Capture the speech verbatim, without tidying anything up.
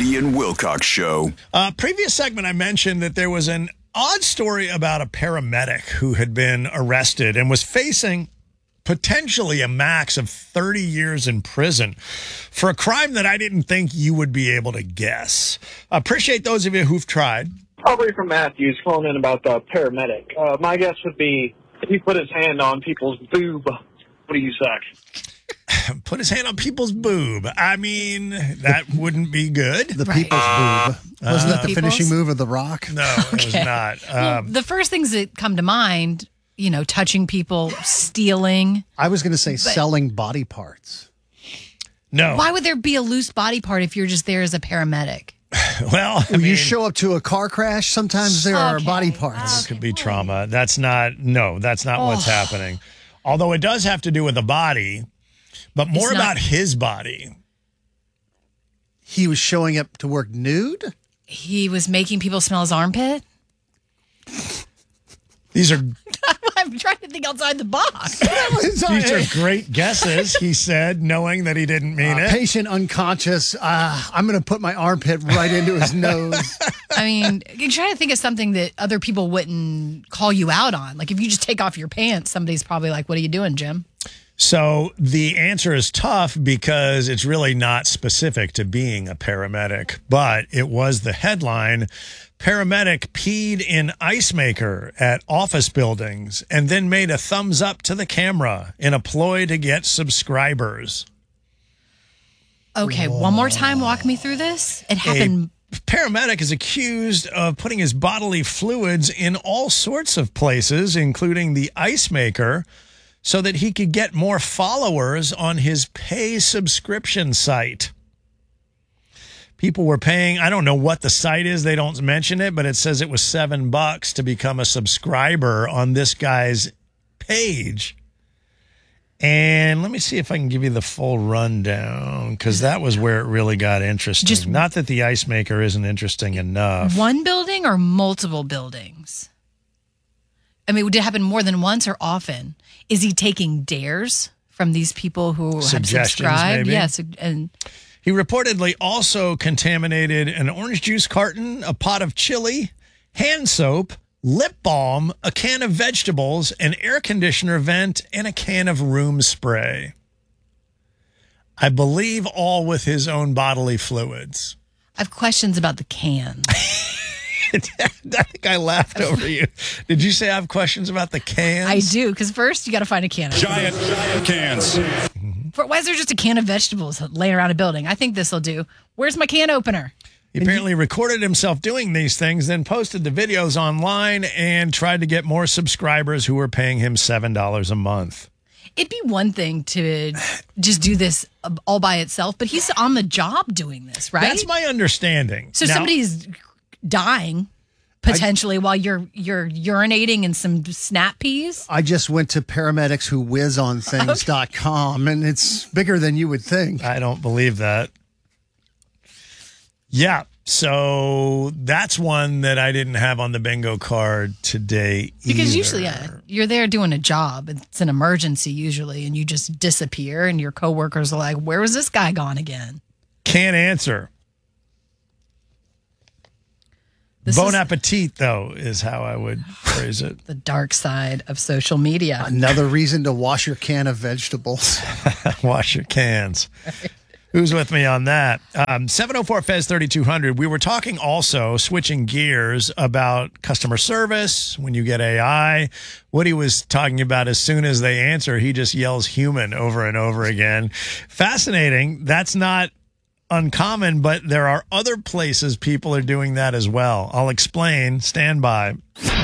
Brady and Wilcox Show. Uh, previous segment, I mentioned that there was an odd story about a paramedic who had been arrested and was facing potentially a max of thirty years in prison for a crime that I didn't think you would be able to guess. Appreciate those of you who've tried. Probably from Matthews, calling in about the paramedic. Uh, my guess would be if he put his hand on people's boob. What do you say? Put his hand on people's boob. I mean, that wouldn't be good. The Right. people's boob. Wasn't that the People's? finishing move of The Rock? No, it was Okay. not. Well, Um, the first things that come to mind, you know, touching people, stealing. I was going to say selling body parts. no. Why would there be a loose body part if you're just there as a paramedic? Well, I When mean, you show up to a car crash, sometimes there are Okay. body parts. it could be trauma. That's not, no, that's not what's Oh. happening. Although it does have to do with the body, but more It's not- about his body. He was showing up to work nude? He was making people smell his armpit. These are I'm trying to think outside the box. these are great guesses, he said, knowing that he didn't mean Uh, it. patient unconscious. Uh, I'm going to put my armpit right into his nose. I mean, you're trying to think of something that other people wouldn't call you out on. Like if you just take off your pants, somebody's probably like, "What are you doing, Jim?" So the answer is tough because it's really not specific to being a paramedic, but it was the headline. Paramedic peed in ice maker at office buildings and then made a thumbs up to the camera in a ploy to get subscribers. Okay, one more time, walk me through this. It happened. A paramedic is accused of putting his bodily fluids in all sorts of places, including the ice maker, so that he could get more followers on his pay subscription site. People were paying, I don't know what the site is, they don't mention it, but it says it was seven bucks to become a subscriber on this guy's page. And let me see if I can give you the full rundown, because that was where it really got interesting. Just- Not that the ice maker isn't interesting enough. One building or multiple buildings? I mean, would it happen more than once or often? Is he taking dares from these people who have Suggestions, subscribed? maybe? Yes, and He reportedly also contaminated an orange juice carton, a pot of chili, hand soap, lip balm, a can of vegetables, an air conditioner vent, and a can of room spray. I believe all with his own bodily fluids. I have questions about the can. I think I laughed over you. Did you say I have questions about the cans? I do, because first you got to find a can. of- Giant cans. For, why is there just a can of vegetables laying around a building? I think this will do. Where's my can opener? He apparently recorded himself doing these things, then posted the videos online and tried to get more subscribers who were paying him seven dollars a month. It'd be one thing to just do this all by itself, but he's on the job doing this, right? That's my understanding. so Now- somebody's dying potentially while you're you're urinating in some snap peas. I just went to paramedics who whiz on things dot com, and it's bigger than you would think. I don't believe that. Yeah, so that's one that I didn't have on the bingo card today Because either. usually yeah, you're there doing a job. It's an emergency usually, and you just disappear, and your coworkers are like, "Where was this guy gone again?" Can't answer. This Bon is appetit, though, is how I would phrase it. the dark side of social media. Another reason to wash your can of vegetables. Wash your cans. Who's with me on that? Um, seven oh four F E Z thirty-two hundred. We were talking also, switching gears, about customer service when you get A I. What he was talking about, as soon as they answer, he just yells human over and over again. Fascinating. That's not uncommon, but there are other places people are doing that as well. I'll explain. Stand by.